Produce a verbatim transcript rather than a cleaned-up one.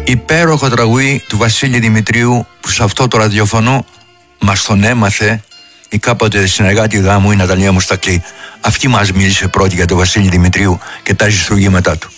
υπέροχο τραγούδι του Βασίλη Δημητρίου, που σε αυτό το ραδιόφωνο μας τον έμαθε η κάποτε συνεργάτη γάμου, η Ναταλία Μουστακλή. Αυτή μας μίλησε πρώτη για τον Βασίλη Δημητρίου και τα ζυστουργήματά του.